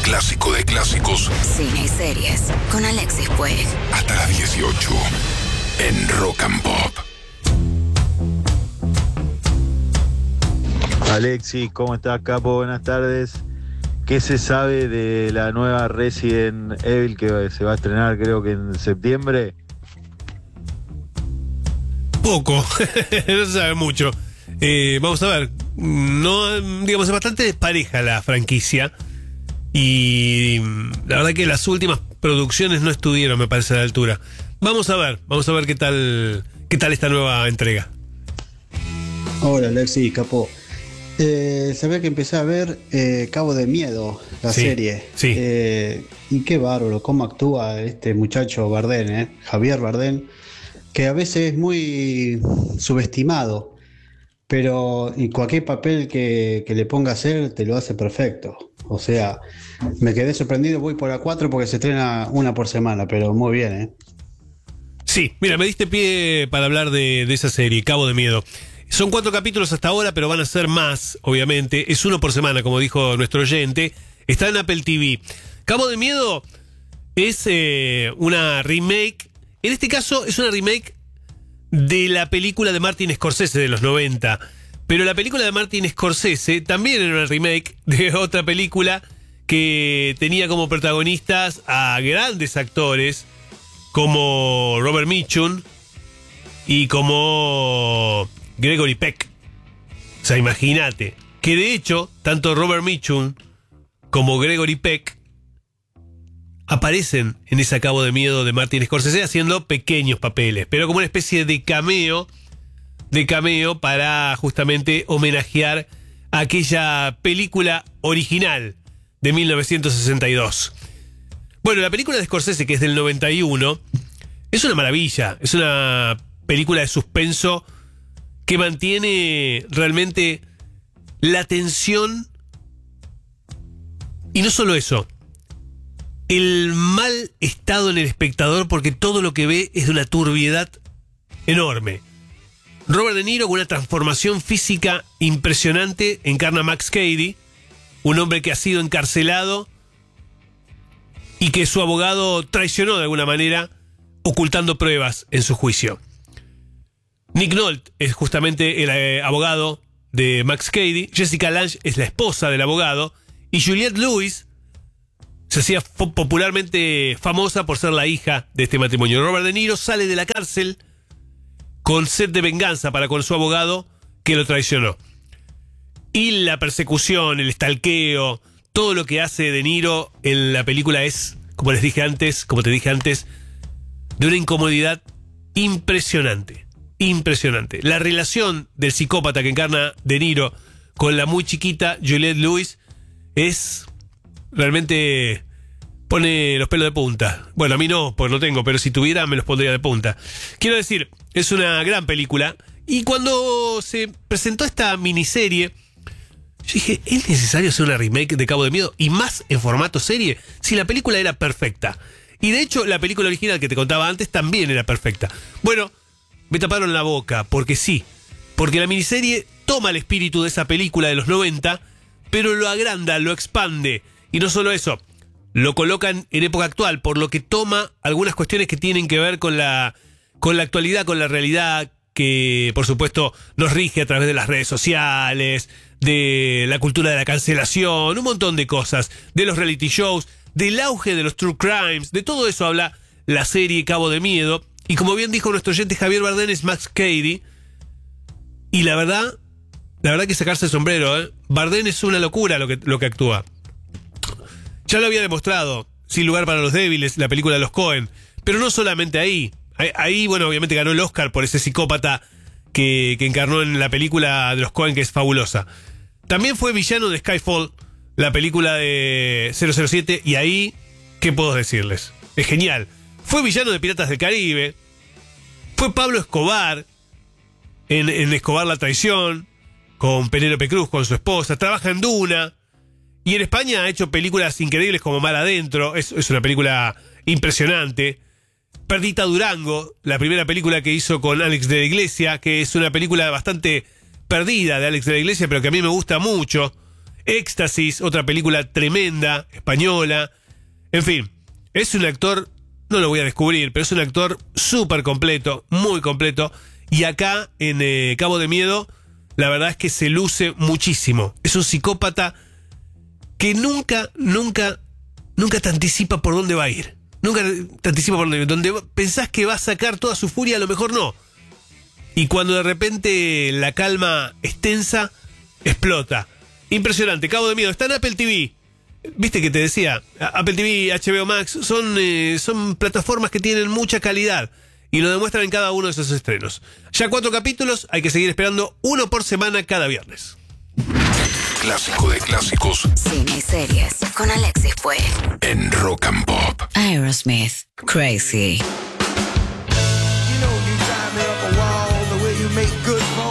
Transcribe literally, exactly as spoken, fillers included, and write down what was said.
clásico de clásicos. Cine y series con Alexis Puig. Hasta las dieciocho en Rock and Pop. Alexis, ¿cómo estás, capo? Buenas tardes. ¿Qué se sabe de la nueva Resident Evil que se va a estrenar creo que en septiembre? Poco, no se sabe mucho. Eh, vamos a ver, no, digamos, es bastante despareja la franquicia y la verdad que las últimas producciones no estuvieron, me parece, a la altura. Vamos a ver, vamos a ver qué tal, qué tal esta nueva entrega. Hola, Alexis, capo. Eh, sabía que empecé a ver eh, Cabo de Miedo, la sí, serie. Sí. Eh, y qué bárbaro, cómo actúa este muchacho Bardem, eh, Javier Bardem, que a veces es muy subestimado, pero en cualquier papel que, que le ponga a hacer te lo hace perfecto. O sea, me quedé sorprendido, voy por la cuatro porque se estrena una por semana, pero muy bien, ¿eh? Sí, mira, me diste pie para hablar de, de esa serie, Cabo de Miedo. Son cuatro capítulos hasta ahora, pero van a ser más, obviamente. Es uno por semana, como dijo nuestro oyente. Está en Apple T V. Cabo de Miedo es eh, una remake. En este caso es una remake de la película de Martin Scorsese de los noventa. Pero la película de Martin Scorsese también era una remake de otra película que tenía como protagonistas a grandes actores como Robert Mitchum y como Gregory Peck. O sea, imagínate que de hecho tanto Robert Mitchum como Gregory Peck aparecen en ese Cabo de Miedo de Martin Scorsese haciendo pequeños papeles, pero como una especie de cameo, de cameo para justamente homenajear a aquella película original de mil novecientos sesenta y dos. Bueno, la película de Scorsese, que es del noventa y uno, es una maravilla, es una película de suspenso que mantiene realmente la tensión y no solo eso, el mal estado en el espectador porque todo lo que ve es de una turbiedad enorme. Robert De Niro, con una transformación física impresionante, encarna a Max Cady, un hombre que ha sido encarcelado y que su abogado traicionó de alguna manera, ocultando pruebas en su juicio. Nick Nolte es justamente el eh, abogado de Max Cady, Jessica Lange es la esposa del abogado, y Juliette Lewis se hacía popularmente famosa por ser la hija de este matrimonio. Robert De Niro sale de la cárcel con sed de venganza para con su abogado que lo traicionó. Y la persecución, el stalkeo, todo lo que hace De Niro en la película es, como les dije antes, como te dije antes, de una incomodidad impresionante. Impresionante. La relación del psicópata que encarna De Niro con la muy chiquita Juliette Lewis es realmente pone los pelos de punta. Bueno, a mí no, porque no tengo, pero si tuviera me los pondría de punta. Quiero decir, es una gran película y cuando se presentó esta miniserie yo dije, ¿es necesario hacer una remake de Cabo de Miedo y más en formato serie? Si la película era perfecta. Y de hecho la película original que te contaba antes también era perfecta. Bueno, me taparon la boca, porque sí, porque la miniserie toma el espíritu de esa película de los noventa, pero lo agranda, lo expande, y no solo eso, lo colocan en época actual, por lo que toma algunas cuestiones que tienen que ver con la, con la actualidad, con la realidad, que por supuesto nos rige a través de las redes sociales, de la cultura de la cancelación, un montón de cosas, de los reality shows, del auge de los true crimes, de todo eso habla la serie Cabo de Miedo. Y como bien dijo nuestro oyente Javier Bardem, es Max Cady. Y la verdad, la verdad que sacarse el sombrero, ¿eh? Bardem es una locura lo que, lo que actúa. Ya lo había demostrado, Sin lugar para los débiles, la película de los Coen. Pero no solamente ahí. Ahí, ahí bueno, obviamente ganó el Oscar por ese psicópata que, que encarnó en la película de los Coen, que es fabulosa. También fue villano de Skyfall, la película de cero cero siete. Y ahí, ¿qué puedo decirles? Es genial. Fue villano de Piratas del Caribe. Fue Pablo Escobar en, en Escobar la traición, con Penélope Cruz, con su esposa. Trabaja en Duna. Y en España ha hecho películas increíbles como Mar Adentro. Es, es una película impresionante. Perdita Durango, la primera película que hizo con Alex de la Iglesia, que es una película bastante perdida de Alex de la Iglesia, pero que a mí me gusta mucho. Éxtasis, otra película tremenda, española. En fin, es un actor, no lo voy a descubrir, pero es un actor súper completo, muy completo. Y acá, en eh, Cabo de Miedo, la verdad es que se luce muchísimo. Es un psicópata que nunca, nunca, nunca te anticipa por dónde va a ir. Nunca te anticipa por dónde va a ir. Donde pensás que va a sacar toda su furia, a lo mejor no. Y cuando de repente la calma es tensa, explota. Impresionante, Cabo de Miedo. Está en Apple T V. Viste que te decía, Apple T V, H B O Max, son, eh, son plataformas que tienen mucha calidad. Y lo demuestran en cada uno de esos estrenos. Ya cuatro capítulos, hay que seguir esperando uno por semana cada viernes. Clásico de clásicos. Cine y series con Alexis Puig. En Rock and Pop. Aerosmith, Crazy. You know you drive me up a wall the way you make good fun.